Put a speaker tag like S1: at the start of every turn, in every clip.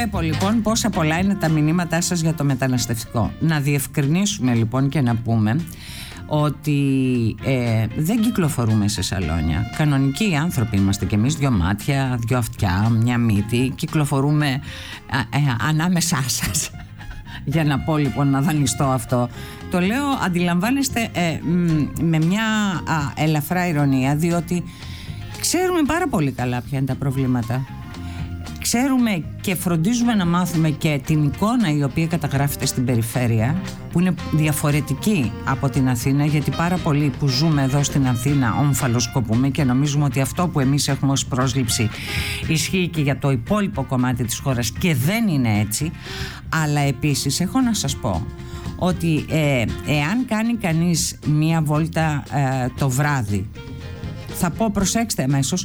S1: Βλέπω λοιπόν πόσα πολλά είναι τα μηνύματά σας για το μεταναστευτικό. Να διευκρινίσουμε λοιπόν και να πούμε ότι δεν κυκλοφορούμε σε σαλόνια. Κανονικοί άνθρωποι είμαστε κι εμείς, 2 μάτια, 2 αυτιά, μια μύτη. Κυκλοφορούμε ανάμεσά σας. Για να πω λοιπόν, να δανειστώ αυτό. Το λέω, αντιλαμβάνεστε, με μια ελαφρά ηρωνία, διότι ξέρουμε πάρα πολύ καλά ποια είναι τα προβλήματα. Ξέρουμε και φροντίζουμε να μάθουμε και την εικόνα η οποία καταγράφεται στην περιφέρεια, που είναι διαφορετική από την Αθήνα, γιατί πάρα πολλοί που ζούμε εδώ στην Αθήνα ομφαλοσκοπούμε και νομίζουμε ότι αυτό που εμείς έχουμε ως πρόσληψη ισχύει και για το υπόλοιπο κομμάτι της χώρας, και δεν είναι έτσι. Αλλά επίσης έχω να σας πω ότι εάν κάνει κανείς μία βόλτα το βράδυ, θα πω, προσέξτε αμέσως,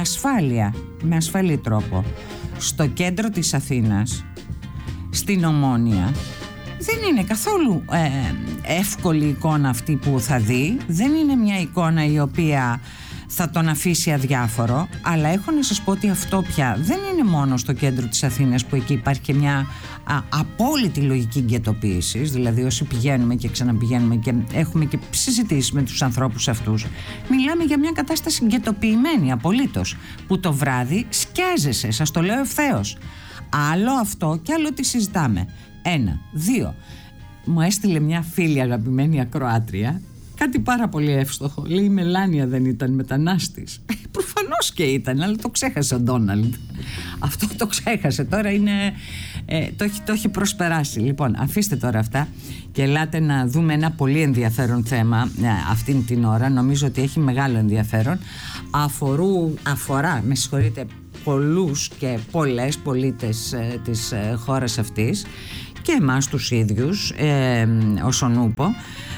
S1: με ασφαλή τρόπο, στο κέντρο της Αθήνας, στην Ομόνια, δεν είναι καθόλου εύκολη εικόνα αυτή που θα δει. Δεν είναι μια εικόνα η οποία θα τον αφήσει αδιάφορο. Αλλά έχω να σας πω ότι αυτό πια δεν είναι μόνο στο κέντρο της Αθήνας, που εκεί υπάρχει και μια απόλυτη λογική γκετοποίησης. Δηλαδή όσοι πηγαίνουμε και ξαναπηγαίνουμε και έχουμε και συζητήσει με τους ανθρώπους αυτούς, μιλάμε για μια κατάσταση γκετοποιημένη απολύτως, που το βράδυ σκιάζεσαι, σας το λέω ευθέως. Άλλο αυτό και άλλο τι συζητάμε. 1, 2. Μου έστειλε μια φίλη αγαπημένη ακροάτρια κάτι πάρα πολύ εύστοχο. Λέει, η Μελάνια δεν ήταν μετανάστης? Προφανώς και ήταν, αλλά το ξέχασε ο Ντόναλντ. Αυτό το ξέχασε. Τώρα είναι, το έχει προσπεράσει. Λοιπόν, αφήστε τώρα αυτά και ελάτε να δούμε ένα πολύ ενδιαφέρον θέμα αυτήν την ώρα. Νομίζω ότι έχει μεγάλο ενδιαφέρον. Αφορά, με συγχωρείτε, πολλούς και πολλές πολίτες της χώρας αυτής και εμάς τους ίδιους, όσον ούπο.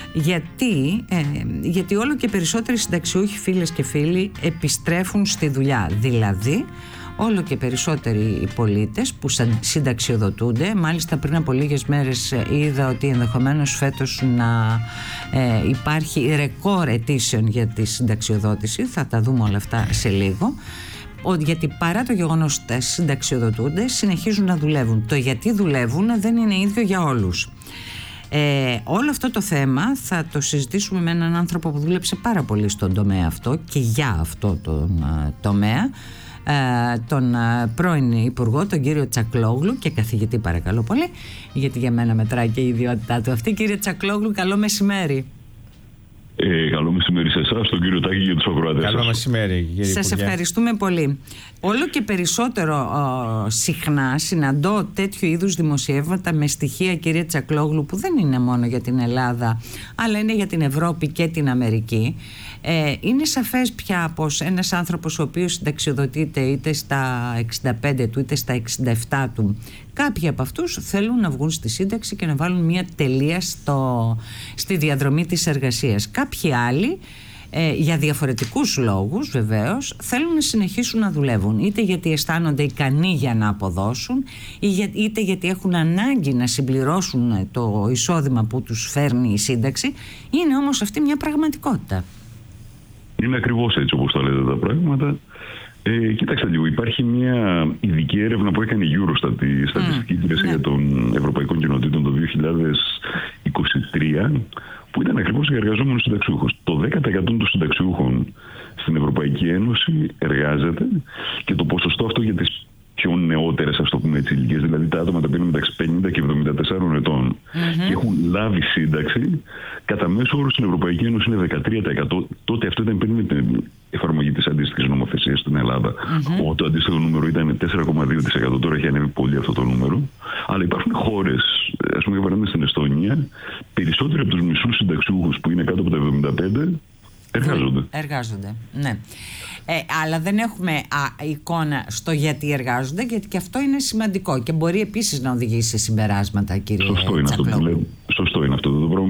S1: Γιατί όλο και περισσότεροι συνταξιούχοι, φίλες και φίλοι, επιστρέφουν στη δουλειά. Δηλαδή όλο και περισσότεροι πολίτες που συνταξιοδοτούνται. Μάλιστα πριν από λίγες μέρες είδα ότι ενδεχομένως φέτος να υπάρχει ρεκόρ αιτήσεων για τη συνταξιοδότηση. Θα τα δούμε όλα αυτά σε λίγο. Γιατί παρά το γεγονός ότι συνταξιοδοτούνται, συνεχίζουν να δουλεύουν. Το γιατί δουλεύουν δεν είναι ίδιο για όλους. Όλο αυτό το θέμα θα το συζητήσουμε με έναν άνθρωπο που δούλεψε πάρα πολύ στον τομέα αυτό και για αυτό το τομέα, τον πρώην Υπουργό, τον κύριο Τσακλόγλου, και καθηγητή, παρακαλώ πολύ, γιατί για μένα μετράει και η ιδιότητά του αυτή. Κύριε Τσακλόγλου, καλό μεσημέρι.
S2: Καλό μεσημέρι σε εσάς, τον κύριο Τάκη, για τους ακροατές.
S3: Καλό μεσημέρι, κύριε
S1: Σας
S3: Υπουργέ.
S1: ευχαριστούμε πολύ. Όλο και περισσότερο συχνά συναντώ τέτοιου είδους δημοσιεύματα με στοιχεία, κύριε Τσακλόγλου, που δεν είναι μόνο για την Ελλάδα, αλλά είναι για την Ευρώπη και την Αμερική. Είναι σαφές πια πως ένας άνθρωπος ο οποίος συνταξιοδοτείται είτε στα 65 του είτε στα 67 του, κάποιοι από αυτούς θέλουν να βγουν στη σύνταξη και να βάλουν μια τελεία στη διαδρομή της εργασίας. Κάποιοι άλλοι, για διαφορετικούς λόγους βεβαίως, θέλουν να συνεχίσουν να δουλεύουν, είτε γιατί αισθάνονται ικανοί για να αποδώσουν, είτε γιατί έχουν ανάγκη να συμπληρώσουν το εισόδημα που τους φέρνει η σύνταξη. Είναι όμως αυτή μια πραγματικότητα.
S2: Είναι ακριβώς έτσι όπως τα λέτε τα πράγματα. Κοιτάξτε λίγο, υπάρχει μια ειδική έρευνα που έκανε η Eurostat, η Στατιστική Υπηρεσία των Ευρωπαϊκών Κοινοτήτων, το 2023, που ήταν ακριβώς για εργαζόμενους συνταξιούχους. Το 10% των συνταξιούχων στην Ευρωπαϊκή Ένωση εργάζεται, και το ποσοστό αυτό για τις πιο νεότερες, ας το πούμε έτσι, ηλικίες, δηλαδή τα άτομα τα οποία είναι μεταξύ 50 και 74 ετών και έχουν λάβει σύνταξη, κατά μέσο όρο στην Ευρωπαϊκή Ένωση είναι 13%. Τότε αυτό ήταν πριν την εφαρμογή της αντίστοιχης νομοθεσίας στην Ελλάδα. Το αντίστοιχο νούμερο ήταν 4,2%. Τώρα έχει ανέβει πολύ αυτό το νούμερο. Αλλά υπάρχουν χώρες, ας πούμε, για παράδειγμα στην Εστονία, περισσότεροι από τους μισούς συνταξιούχους που είναι κάτω από τα 75 εργάζονται.
S1: Ναι. Αλλά δεν έχουμε εικόνα στο γιατί εργάζονται, γιατί και αυτό είναι σημαντικό και μπορεί επίσης να οδηγήσει σε συμπεράσματα, κύριε Τσακλόγλου.
S2: Σωστό είναι αυτό το πράγμα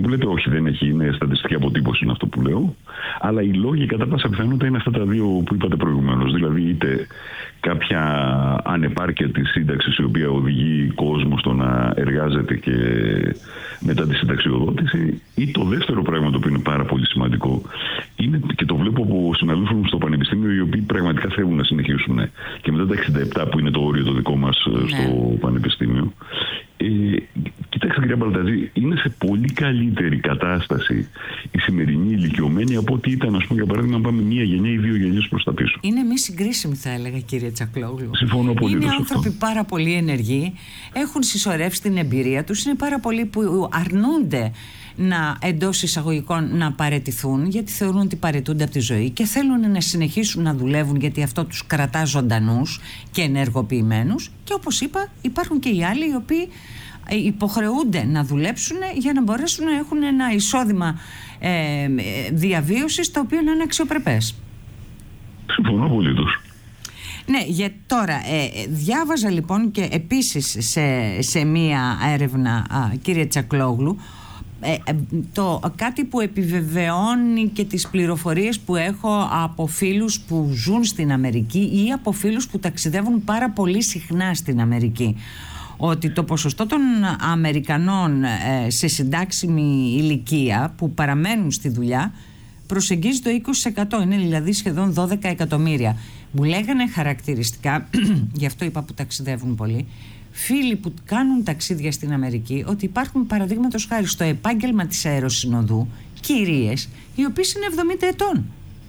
S2: που λέτε, όχι, δεν έχει, είναι στατιστική αποτύπωση, είναι αυτό που λέω. Αλλά οι λόγοι κατά πάσα πιθανότητα είναι αυτά τα δύο που είπατε προηγουμένως. Δηλαδή, είτε κάποια ανεπάρκεια της σύνταξης, η οποία οδηγεί κόσμο στο να εργάζεται και μετά τη συνταξιοδότηση, ή το δεύτερο πράγμα το οποίο είναι πάρα πολύ σημαντικό, είναι, και το βλέπω από συναδέλφους μου στο πανεπιστήμιο, οι οποίοι πραγματικά θέλουν να συνεχίσουν και μετά τα 67 που είναι το όριο το δικό μας στο πανεπιστήμιο. Κοιτάξτε, κυρία Μπαλταζή, είναι σε πολύ καλύτερη κατάσταση η σημερινή ηλικιωμένη από ό,τι ήταν, ας πούμε, για παράδειγμα, να πάμε μία γενιά ή δύο γενιές προς τα πίσω.
S1: Είναι μη συγκρίσιμη, θα έλεγα, κύριε Τσακλόγλου.
S2: Συμφωνώ απολύτως.
S1: Είναι άνθρωποι πάρα πολύ ενεργοί, έχουν συσσωρεύσει την εμπειρία τους, είναι πάρα πολλοί που αρνούνται εντός εισαγωγικών να παραιτηθούν, γιατί θεωρούν ότι παραιτούνται από τη ζωή και θέλουν να συνεχίσουν να δουλεύουν, γιατί αυτό τους κρατά ζωντανούς και ενεργοποιημένους. Και όπως είπα, υπάρχουν και οι άλλοι οι οποίοι υποχρεούνται να δουλέψουν για να μπορέσουν να έχουν ένα εισόδημα διαβίωσης το οποίο να είναι αξιοπρεπές.
S2: Συμφωνώ απολύτως.
S1: Ναι, για τώρα διάβαζα λοιπόν και επίσης σε μία έρευνα, κύριε Τσακλόγλου, κάτι που επιβεβαιώνει και τις πληροφορίες που έχω από φίλους που ζουν στην Αμερική ή από φίλους που ταξιδεύουν πάρα πολύ συχνά στην Αμερική, ότι το ποσοστό των Αμερικανών σε συντάξιμη ηλικία που παραμένουν στη δουλειά προσεγγίζει το 20%, είναι δηλαδή σχεδόν 12 εκατομμύρια. Μου λέγανε χαρακτηριστικά, γι' αυτό είπα που ταξιδεύουν πολύ, φίλοι που κάνουν ταξίδια στην Αμερική, ότι υπάρχουν, παραδείγματος χάρη, στο επάγγελμα της αεροσυνοδού κυρίες οι οποίες είναι 70 ετών.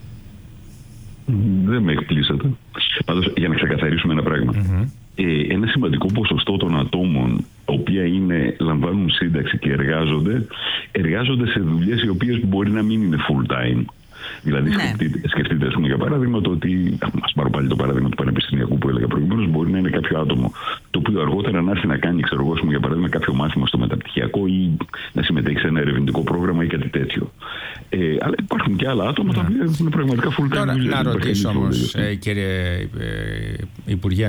S2: Δεν με εκπλήσατε. Πάντως, για να ξεκαθαρίσουμε ένα πράγμα. Ένα σημαντικό ποσοστό των ατόμων τα οποία λαμβάνουν σύνταξη και εργάζονται σε δουλειές οι οποίες μπορεί να μην είναι full time. Δηλαδή, σκεφτείτε, ας πούμε, για παράδειγμα, το ότι. Ας πάρω πάλι το παράδειγμα του πανεπιστημιακού που έλεγα προηγουμένως. Μπορεί να είναι κάποιο άτομο το οποίο αργότερα να έρθει να κάνει, για παράδειγμα, κάποιο μάθημα στο μεταπτυχιακό ή να συμμετέχει σε ένα ερευνητικό πρόγραμμα ή κάτι τέτοιο. Αλλά υπάρχουν και άλλα άτομα τα οποία είναι πραγματικά full time.
S3: Τώρα, να ρωτήσω όμως, κύριε Υπουργέ.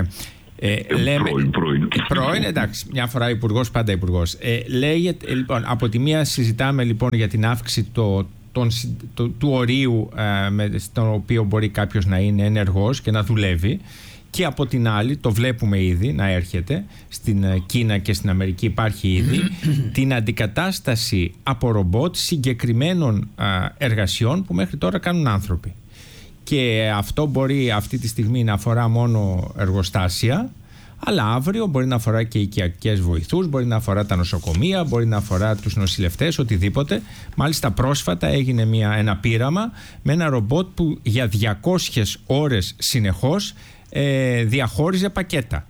S3: Πρώην, εντάξει, μια φορά υπουργός, πάντα υπουργός. Λέγεται, λοιπόν, από τη μία συζητάμε λοιπόν για την αύξηση του ορίου στον οποίο μπορεί κάποιος να είναι ενεργός και να δουλεύει, και από την άλλη, το βλέπουμε ήδη να έρχεται στην Κίνα και στην Αμερική, υπάρχει ήδη την αντικατάσταση από ρομπότ συγκεκριμένων εργασιών που μέχρι τώρα κάνουν άνθρωποι. Και αυτό μπορεί αυτή τη στιγμή να αφορά μόνο εργοστάσια, αλλά αύριο μπορεί να αφορά και οικιακές βοηθούς, μπορεί να αφορά τα νοσοκομεία, μπορεί να αφορά τους νοσηλευτές, οτιδήποτε. Μάλιστα πρόσφατα έγινε ένα πείραμα με ένα ρομπότ που για 200 ώρες συνεχώς διαχώριζε πακέτα.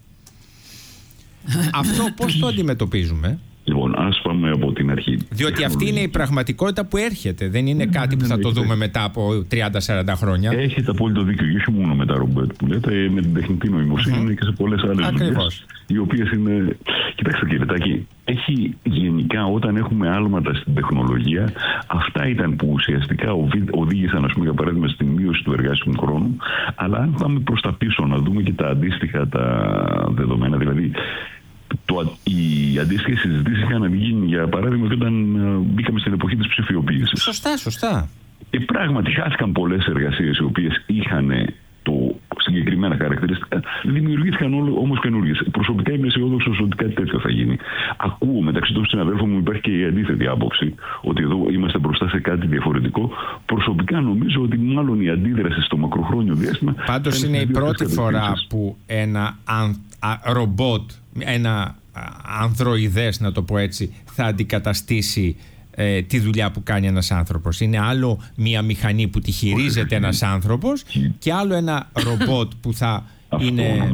S3: Αυτό πώς το αντιμετωπίζουμε?
S2: Λοιπόν, ας πάμε από την αρχή.
S3: Διότι αυτή είναι η πραγματικότητα που έρχεται. Δεν είναι κάτι που θα το δούμε μετά από 30-40 χρόνια.
S2: Έχετε απόλυτο δίκιο. Και όχι μόνο με τα ρομπότ που λέτε, με την τεχνητή νοημοσύνη και σε πολλές άλλες δουλειές. Οι οποίες είναι. Κοιτάξτε, κύριε Τάκη, έχει γενικά, όταν έχουμε άλματα στην τεχνολογία, αυτά ήταν που ουσιαστικά οδήγησαν, ας πούμε, για παράδειγμα, στη μείωση του εργάσιμου χρόνου. Αλλά αν πάμε προς τα πίσω να δούμε και τα αντίστοιχα τα δεδομένα, δηλαδή. Οι αντίστοιχες συζητήσεις είχαν γίνει, για παράδειγμα, και όταν μπήκαμε στην εποχή της ψηφιοποίησης.
S3: Σωστά.
S2: Και πράγματι χάθηκαν πολλές εργασίες οι οποίες είχαν το συγκεκριμένα χαρακτηριστικά. Δημιουργήθηκαν όμως καινούργιες. Προσωπικά είμαι αισιόδοξος ότι κάτι τέτοιο θα γίνει. Ακούω μεταξύ των συναδέλφων μου υπάρχει και η αντίθετη άποψη, ότι εδώ είμαστε μπροστά σε κάτι διαφορετικό. Προσωπικά νομίζω ότι μάλλον η αντίδραση στο μακροχρόνιο διάστημα.
S3: Πάντως είναι η πρώτη φορά που ένα ρομπότ, ένα ανδροειδές, να το πω έτσι, θα αντικαταστήσει τη δουλειά που κάνει ένας άνθρωπος. Είναι άλλο μια μηχανή που τη χειρίζεται ένας άνθρωπος και άλλο ένα ρομπότ που θα είναι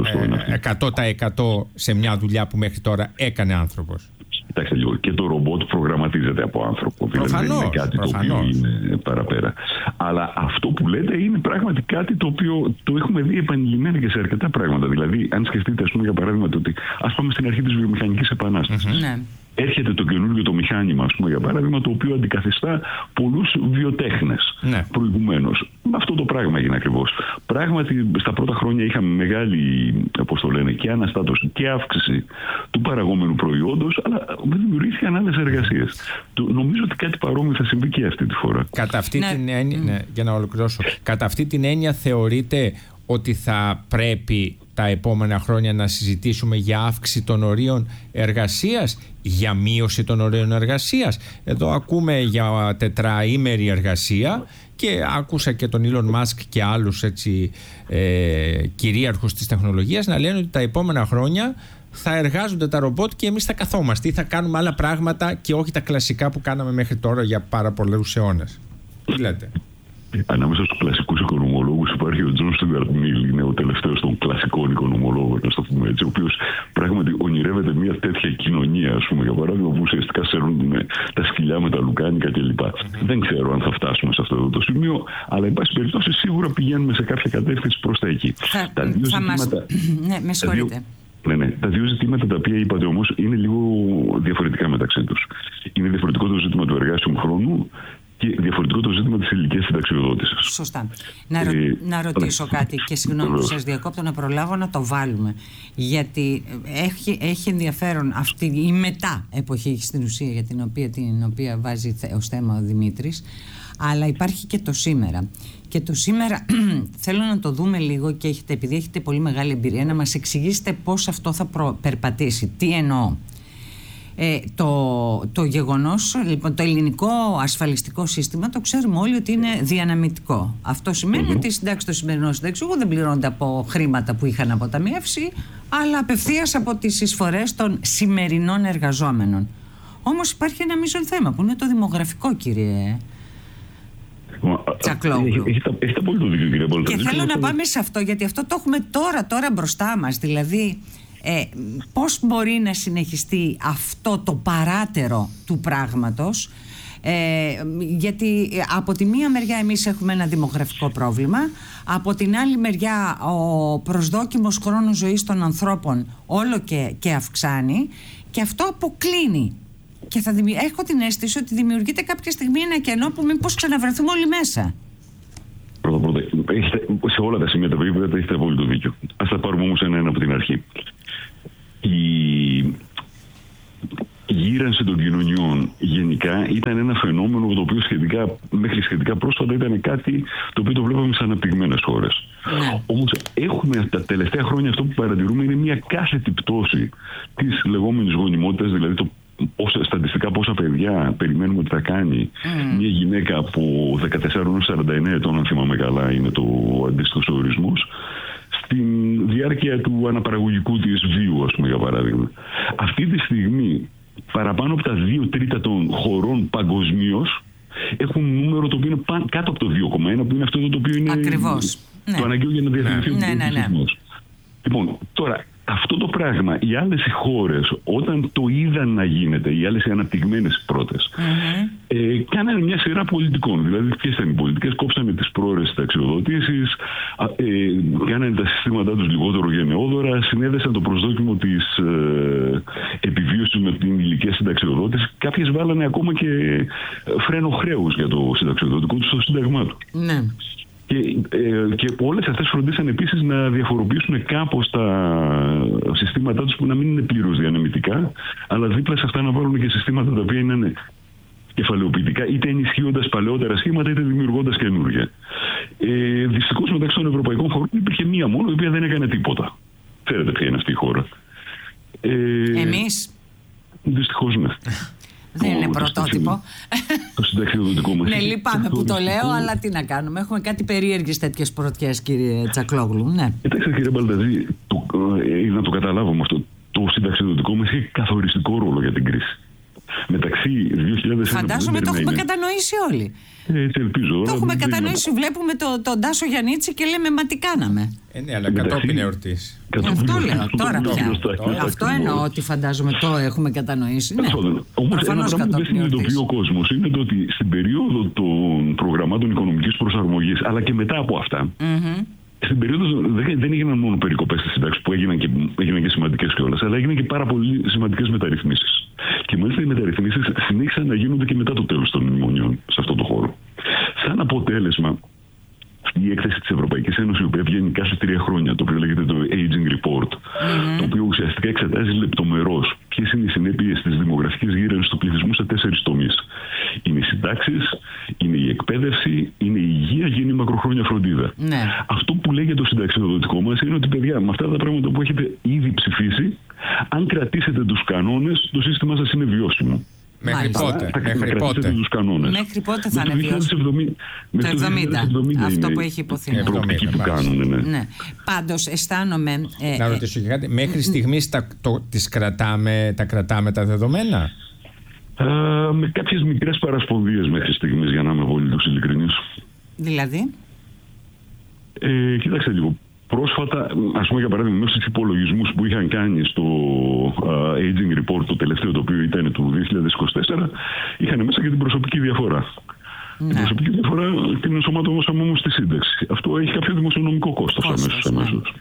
S3: 100% σε μια δουλειά που μέχρι τώρα έκανε άνθρωπος.
S2: Κοιτάξτε λίγο, και το ρομπότ προγραμματίζεται από άνθρωπο. Δηλαδή δεν είναι κάτι το οποίο είναι παραπέρα. Αλλά αυτό που λέτε είναι πράγματι κάτι το οποίο το έχουμε δει επανειλημμένα και σε αρκετά πράγματα. Δηλαδή, αν σκεφτείτε, ας πούμε, για παράδειγμα, ότι ας πάμε στην αρχή της βιομηχανικής επανάστασης. έρχεται το καινούργιο το μηχάνημα, ας πούμε, για παράδειγμα, το οποίο αντικαθιστά πολλούς βιοτέχνες προηγουμένως. Αυτό το πράγμα έγινε ακριβώς. Πράγματι, στα πρώτα χρόνια είχαμε μεγάλη, όπως το λένε, και αναστάτωση και αύξηση του παραγόμενου προϊόντος, αλλά δημιουργήθηκαν άλλες εργασίες. Νομίζω ότι κάτι παρόμοιο θα συμβεί και αυτή τη φορά.
S3: Κατά αυτή την έννοια, για να ολοκληρώσω, κατά αυτή την έννοια θεωρείτε ότι θα πρέπει τα επόμενα χρόνια να συζητήσουμε για αύξηση των ορίων εργασίας, για μείωση των ορίων εργασίας? Εδώ ακούμε για τετραήμερη εργασία και άκουσα και τον Elon Musk και άλλους κυρίαρχους της τεχνολογίας να λένε ότι τα επόμενα χρόνια θα εργάζονται τα ρομπότ και εμείς θα καθόμαστε ή θα κάνουμε άλλα πράγματα και όχι τα κλασικά που κάναμε μέχρι τώρα για πάρα πολλούς αιώνες. Τι λέτε?
S2: Ανάμεσα στους κλασικούς οικονομολόγους υπάρχει ο Τζον Στούαρτ Μιλ, είναι ο τελευταίος των κλασικών οικονομολόγων, να το πούμε έτσι, ο οποίος πράγματι ονειρεύεται μια τέτοια κοινωνία, ας πούμε, για παράδειγμα, που ουσιαστικά σέρνουν τα σκυλιά με τα λουκάνικα κλπ. Δεν ξέρω αν θα φτάσουμε σε αυτό το σημείο, αλλά εν πάση περιπτώσει σίγουρα πηγαίνουμε σε κάποια κατεύθυνση προς τα εκεί.
S1: Ναι, με συγχωρείτε.
S2: Τα δύο ζητήματα τα οποία είπατε όμως είναι λίγο διαφορετικά μεταξύ τους. Είναι διαφορετικό το ζήτημα του εργάσιμου χρόνου και διαφορετικό το ζήτημα της ηλικίας συνταξιοδότησης.
S1: Σωστά. Να ρωτήσω κάτι και συγγνώμη που σας διακόπτω, να προλάβω να το βάλουμε. Γιατί έχει ενδιαφέρον αυτή η μετά εποχή στην ουσία για την οποία βάζει ως θέμα ο Δημήτρης, αλλά υπάρχει και το σήμερα. Και το σήμερα θέλω να το δούμε λίγο και επειδή έχετε πολύ μεγάλη εμπειρία να μας εξηγήσετε πώς αυτό θα περπατήσει. Τι εννοώ? Το γεγονός, λοιπόν, το ελληνικό ασφαλιστικό σύστημα το ξέρουμε όλοι ότι είναι διαναμητικό. Αυτό σημαίνει ότι οι συντάξεις των σημερινών συνταξιούχων δεν πληρώνονται από χρήματα που είχαν αποταμιεύσει, αλλά απευθείας από τις εισφορές των σημερινών εργαζόμενων. Όμως υπάρχει ένα μείζον θέμα που είναι το δημογραφικό, κύριε Τσακλόγλου.
S2: Έχετε απόλυτο δίκιο, κύριε Πολτζή.
S1: Και θέλω να πάμε σε αυτό, γιατί αυτό το έχουμε τώρα μπροστά μας. Δηλαδή, πώς μπορεί να συνεχιστεί αυτό το παράτερο του πράγματος, γιατί από τη μία μεριά εμείς έχουμε ένα δημογραφικό πρόβλημα, από την άλλη μεριά ο προσδόκιμος χρόνος ζωής των ανθρώπων όλο και αυξάνει και αυτό αποκλίνει. Και έχω την αίσθηση ότι δημιουργείται κάποια στιγμή ένα κενό που μήπως ξαναβρεθούμε όλοι μέσα.
S2: Πρώτα, σε όλα τα σημεία τα οποία έχετε απόλυτο δίκιο. Ας τα πάρουμε όμως ένα από την αρχή. Η γύρανση των κοινωνιών γενικά ήταν ένα φαινόμενο το οποίο μέχρι σχετικά πρόσφατα ήταν κάτι το οποίο το βλέπαμε σε αναπτυγμένες χώρες. Όμως έχουμε τα τελευταία χρόνια αυτό που παρατηρούμε είναι μια κάθετη πτώση της λεγόμενης γονιμότητας, δηλαδή στατιστικά πόσα παιδιά περιμένουμε ότι θα κάνει μια γυναίκα από 14 έως 49 ετών, αν θυμάμαι καλά είναι το αντίστοιχος ορισμός, στην διάρκεια του αναπαραγωγικού της βίου, ας πούμε, για παράδειγμα. Αυτή τη στιγμή παραπάνω από τα 2 τρίτα των χωρών παγκοσμίως έχουν νούμερο το οποίο είναι κάτω από το 2,1, που είναι αυτό το οποίο είναι
S1: ακριβώς
S2: το αναγκαίο για να διατηρηθεί ο πληθυσμός. Λοιπόν, τώρα αυτό το πράγμα οι άλλες χώρες όταν το είδαν να γίνεται, οι άλλες οι αναπτυγμένες πρώτες, κάνανε μια σειρά πολιτικών. Δηλαδή, ποιες ήταν οι πολιτικές? Κόψανε τις πρόορες συνταξιοδοτήσεις, κάνανε τα συστήματά τους λιγότερο γενναιόδωρα, συνέδεσαν το προσδόκιμο της επιβίωσης με την ηλικία συνταξιοδότηση. Κάποιες βάλανε ακόμα και φρένο χρέους για το συνταξιοδοτικό του στο σύνταγμά του.
S1: Ναι.
S2: Και όλες αυτές φροντίσαν επίσης να διαφοροποιήσουν κάπως τα συστήματά τους που να μην είναι πλήρως διανεμητικά, αλλά δίπλα σε αυτά να βάλουν και συστήματα τα οποία είναι κεφαλαιοποιητικά, είτε ενισχύοντας παλαιότερα σχήματα, είτε δημιουργώντας καινούργια. Δυστυχώς μεταξύ των ευρωπαϊκών χωρών υπήρχε μία μόνο, η οποία δεν έκανε τίποτα. Ξέρετε ποια είναι αυτή η χώρα?
S1: Εμείς?
S2: Δυστυχώς ναι.
S1: Δεν είναι πρωτότυπο.
S2: Το συνταξιοδοτικό μας.
S1: Ναι, λυπάμαι που το λέω, αλλά τι να κάνουμε. Έχουμε κάτι περίεργες τέτοιες πρωτιές, κύριε Τσακλόγλου. Ναι.
S2: Κοιτάξτε, κύριε Μπαλταζή, να το καταλάβουμε αυτό. Το συνταξιοδοτικό μας έχει καθοριστικό ρόλο για την κρίση. Μεταξύ 2001.
S1: Φαντάζομαι το έχουμε κατανοήσει όλοι.
S2: Έτσι ελπίζω.
S1: Το έχουμε κατανοήσει. Βλέπουμε τον Τάσο Γιαννίτση και λέμε μα τι κάναμε.
S3: Ναι, αλλά κατόπιν εορτής.
S1: Αυτό λέω τώρα πια. Αυτό εννοώ ότι φαντάζομαι το έχουμε κατανοήσει. Ναι.
S2: Όμως ένα πράγμα που δεν συνειδητοποιεί ο κόσμος είναι το ότι στην περίοδο των προγραμμάτων οικονομικής προσαρμογής, αλλά και μετά από αυτά, στην περίοδο δεν έγιναν μόνο περικοπές στις συντάξεις που έγιναν και σημαντικές κιόλας, αλλά έγιναν και πάρα πολύ σημαντικές μεταρρυθμίσεις. Και μάλιστα οι μεταρρυθμίσεις συνέχισαν να γίνονται και μετά το τέλος των μνημονίων σε αυτό το χώρο. Σαν αποτέλεσμα, η έκθεση της Ευρωπαϊκής Ένωσης, η οποία βγαίνει κάθε 3 χρόνια, το οποίο λέγεται το Aging Report, το οποίο ουσιαστικά εξετάζει λεπτομερώς ποιες είναι οι συνέπειες της δημογραφικής γύρανσης του πληθυσμού σε 4 τομείς. Είναι οι συντάξεις, είναι η εκπαίδευση, είναι η υγεία και είναι η μακροχρόνια φροντίδα.
S1: Ναι.
S2: Αυτό που λέγεται το συνταξιοδοτικό μας είναι ότι, παιδιά, με αυτά τα πράγματα που έχετε ήδη ψηφίσει, αν κρατήσετε τους κανόνες, το σύστημα σας είναι βιώσιμο.
S3: Μέχρι πότε?
S2: Μέχρι
S1: πότε θα είναι βιώσιμο? Το 70. Αυτό που έχει υποθεί.
S2: Που κάνουν,
S1: ναι. Πάντως αισθάνομαι.
S3: Να ρωτήσω και κάτι. Μέχρι στιγμής τα κρατάμε τα δεδομένα?
S2: Με κάποιες μικρές παρασπονδίες μέχρι στιγμής, για να είμαι πολύ ειλικρινής.
S1: Δηλαδή?
S2: Κοίταξε λίγο. Πρόσφατα, ας πούμε για παράδειγμα, μέσα στους υπολογισμούς που είχαν κάνει στο Aging Report, το τελευταίο, το οποίο ήταν του 2024, είχαν μέσα και την προσωπική διαφορά. Ναι. Την προσωπική διαφορά την ενσωματώσαμε όμως στη σύνταξη. Αυτό έχει κάποιο δημοσιονομικό κόστος αμέσως.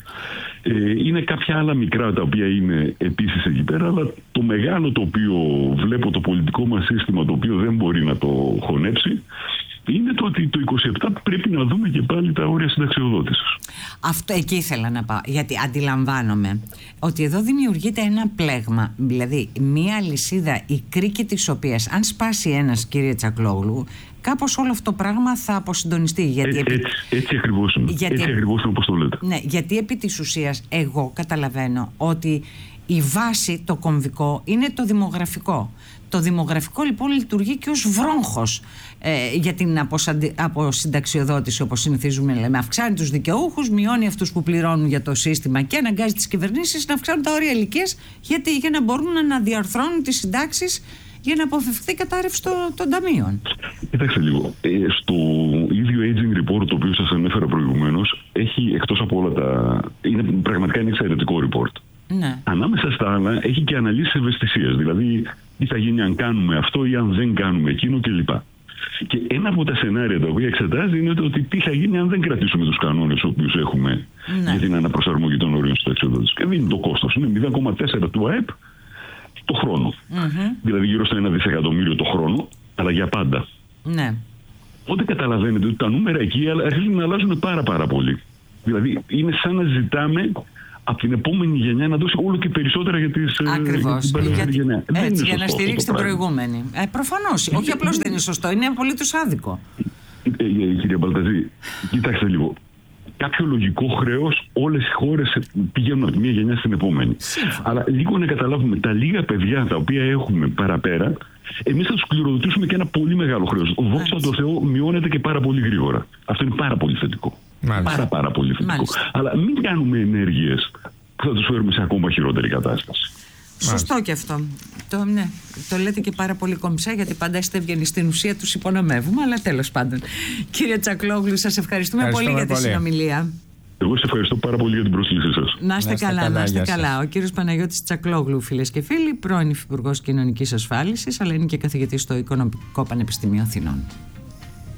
S2: Είναι κάποια άλλα μικρά τα οποία είναι επίσης εκεί πέρα, αλλά το μεγάλο το οποίο βλέπω το πολιτικό μας σύστημα, το οποίο δεν μπορεί να το χωνέψει, είναι το ότι το 27 πρέπει να δούμε και πάλι τα όρια συνταξιοδότησης.
S1: Αυτό εκεί ήθελα να πάω, γιατί αντιλαμβάνομαι ότι εδώ δημιουργείται ένα πλέγμα, δηλαδή μία αλυσίδα, η κρίκη της οποίας αν σπάσει ένας, κύριε Τσακλόγλου, κάπως όλο αυτό το πράγμα θα αποσυντονιστεί.
S2: Έτσι ακριβώς είναι όπως το λέτε.
S1: Ναι, γιατί επί της ουσίας εγώ καταλαβαίνω ότι η βάση, το κομβικό, είναι το δημογραφικό. Το δημογραφικό λοιπόν λειτουργεί και ως βρόγχος για την αποσυνταξιοδότηση, όπως συνηθίζουμε να λέμε. Αυξάνει τους δικαιούχους, μειώνει αυτούς που πληρώνουν για το σύστημα και αναγκάζει τις κυβερνήσεις να αυξάνουν τα όρια ηλικίας, για να μπορούν να διαρθρώνουν τις συντάξεις για να αποφευχθεί η κατάρρευση των ταμείων.
S2: Κοιτάξτε λίγο. Στο ίδιο Aging Report, το οποίο σας ανέφερα προηγουμένως, έχει εκτός από όλα τα. Πραγματικά είναι εξαιρετικό report.
S1: Ναι.
S2: Ανάμεσα στα άλλα έχει και αναλύσεις ευαισθησίας. Δηλαδή, τι θα γίνει αν κάνουμε αυτό ή αν δεν κάνουμε εκείνο κλπ. Και ένα από τα σενάρια τα οποία εξετάζει είναι ότι τι θα γίνει αν δεν κρατήσουμε τους κανόνες τους οποίους έχουμε για την αναπροσαρμογή των όριων συνταξιοδότησης. Και δίνει το κόστος. Είναι 0,4 του ΑΕΠ το χρόνο. Δηλαδή γύρω στο 1 δισεκατομμύριο το χρόνο, αλλά για πάντα.
S1: Ναι.
S2: Οπότε καταλαβαίνετε ότι τα νούμερα εκεί αρχίζουν να αλλάζουν πάρα πολύ. Δηλαδή είναι σαν να ζητάμε από την επόμενη γενιά να δώσει όλο και περισσότερα για την προηγούμενη γενιά.
S1: Έτσι, για να στηρίξει την προηγούμενη. Προφανώς. Όχι απλώς δεν είναι σωστό, είναι απολύτως άδικο.
S2: Κυρία Μπαλταζή, κοιτάξτε λίγο. Κάποιο λογικό χρέος όλες οι χώρες πηγαίνουν από τη μία γενιά στην επόμενη. Αλλά λίγο να καταλάβουμε τα λίγα παιδιά τα οποία έχουμε παραπέρα, εμείς θα τους κληροδοτήσουμε και ένα πολύ μεγάλο χρέος. Δόξα τω Θεώ μειώνεται και πάρα πολύ γρήγορα. Αυτό είναι πάρα πολύ θετικό. Πάρα πολύ θετικό. Μάλιστα. Αλλά μην κάνουμε ενέργειες που θα τους φέρουμε σε ακόμα χειρότερη κατάσταση.
S1: Σωστό και αυτό. Το λέτε και πάρα πολύ κομψά, γιατί πάντα είστε ευγενείς. Στην ουσία τους υπονομεύουμε, αλλά τέλος πάντων. Κύριε Τσακλόγλου, σας ευχαριστούμε πολύ για τη συνομιλία.
S2: Εγώ σας ευχαριστώ πάρα πολύ για την πρόσκλησή σας.
S1: Να είστε καλά. Ο κύριος Παναγιώτης Τσακλόγλου, φίλες και φίλοι, πρώην Υφυπουργός Κοινωνικής Ασφάλισης, αλλά είναι και καθηγητής στο Οικονομικό Πανεπιστήμιο Αθηνών.